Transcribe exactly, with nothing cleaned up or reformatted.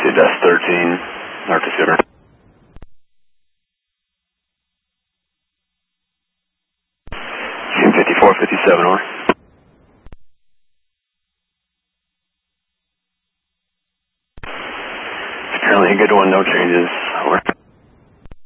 Desk thirteen, North Deceiver. Team fifty-four fifty-seven, over. Currently good one, no changes.